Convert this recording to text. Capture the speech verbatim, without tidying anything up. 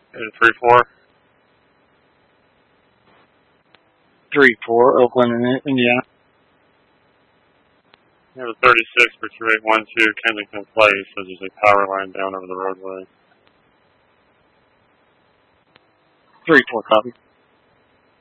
And three four. Three four, Oakland, Indiana. You have a thirty-six for two eight one two Kensington Place. So there's a power line down over the roadway. Three four, copy.